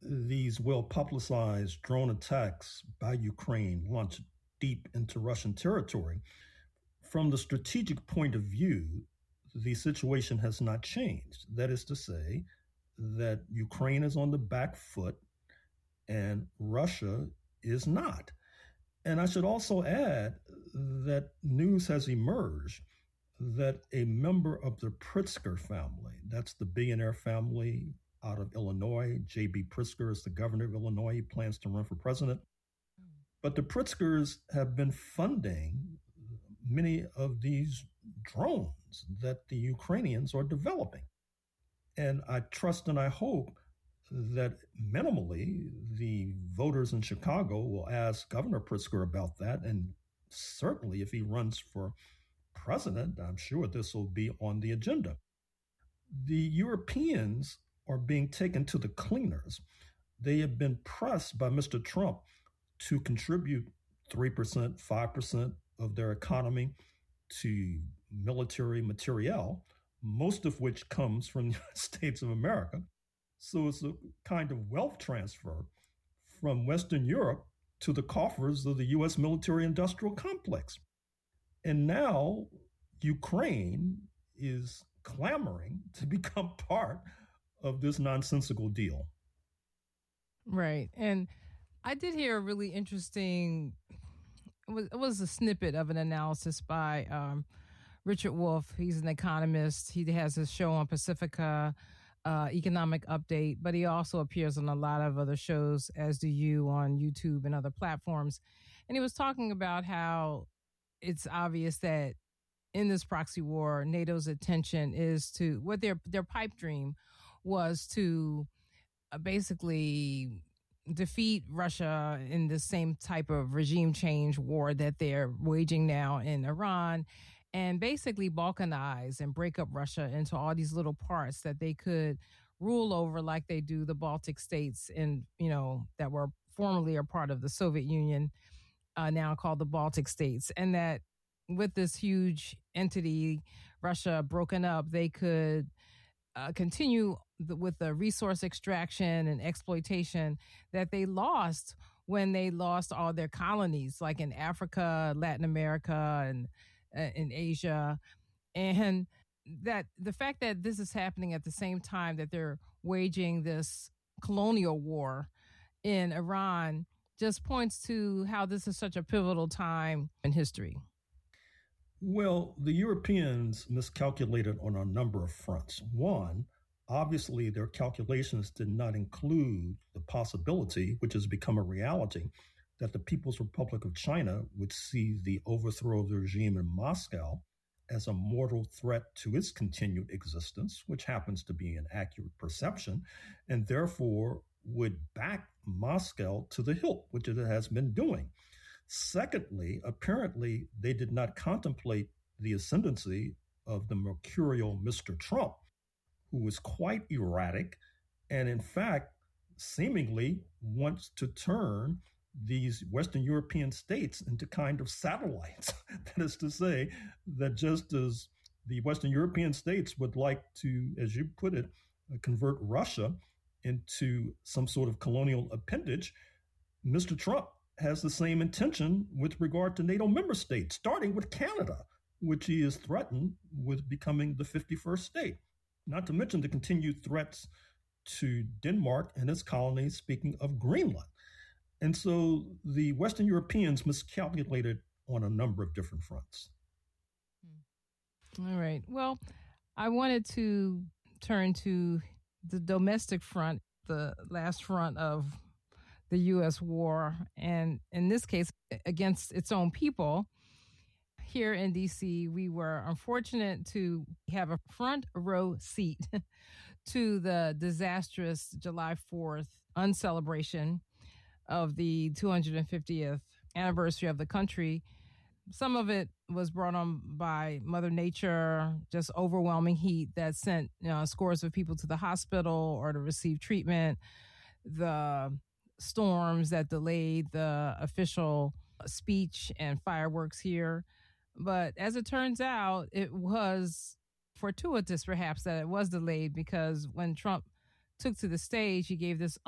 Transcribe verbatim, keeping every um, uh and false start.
these well-publicized drone attacks by Ukraine launched deep into Russian territory, from the strategic point of view, the situation has not changed. That is to say, that Ukraine is on the back foot and Russia is not. And I should also add that news has emerged that a member of the Pritzker family, that's the billionaire family out of Illinois, J B. Pritzker is the governor of Illinois, he plans to run for president. But the Pritzkers have been funding many of these drones that the Ukrainians are developing. And I trust and I hope that minimally the voters in Chicago will ask Governor Pritzker about that. And certainly if he runs for president, I'm sure this will be on the agenda. The Europeans are being taken to the cleaners. They have been pressed by Mister Trump to contribute three percent, five percent of their economy to military materiel, most of which comes from the United States of America. So it's a kind of wealth transfer from Western Europe to the coffers of the U S military industrial complex. And now Ukraine is clamoring to become part of this nonsensical deal. Right. And I did hear a really interesting, it was, it was a snippet of an analysis by um, Richard Wolff. He's an economist. He has his show on Pacifica, uh, Economic Update, but he also appears on a lot of other shows, as do you, on YouTube and other platforms. And he was talking about how it's obvious that in this proxy war, NATO's attention is to, what their their pipe dream was to uh, basically defeat Russia in the same type of regime change war that they're waging now in Iran, and basically balkanize and break up Russia into all these little parts that they could rule over, like they do the Baltic states, and you know that were formerly a part of the Soviet Union, uh, now called the Baltic states, and that with this huge entity, Russia broken up, they could uh, continue the, with the resource extraction and exploitation that they lost when they lost all their colonies, like in Africa, Latin America, and uh, in Asia. And that the fact that this is happening at the same time that they're waging this colonial war in Iran just points to how this is such a pivotal time in history. Well, the Europeans miscalculated on a number of fronts. One, obviously, their calculations did not include the possibility, which has become a reality, that the People's Republic of China would see the overthrow of the regime in Moscow as a mortal threat to its continued existence, which happens to be an accurate perception, and therefore would back Moscow to the hilt, which it has been doing. Secondly, apparently, they did not contemplate the ascendancy of the mercurial Mister Trump, who was quite erratic and, in fact, seemingly wants to turn these Western European states into kind of satellites. That is to say, that just as the Western European states would like to, as you put it, convert Russia into some sort of colonial appendage, Mister Trump has the same intention with regard to NATO member states, starting with Canada, which he is threatened with becoming the fifty-first state, not to mention the continued threats to Denmark and its colonies, speaking of Greenland. And so the Western Europeans miscalculated on a number of different fronts. All right. Well, I wanted to turn to the domestic front, the last front of the U S war, and in this case, against its own people. Here in D C, we were unfortunate to have a front row seat to the disastrous July fourth uncelebration of the two hundred fiftieth anniversary of the country. Some of it was brought on by Mother Nature, just overwhelming heat that sent you know, scores of people to the hospital or to receive treatment. The storms that delayed the official speech and fireworks here. But as it turns out, it was fortuitous, perhaps, that it was delayed, because when Trump took to the stage, he gave this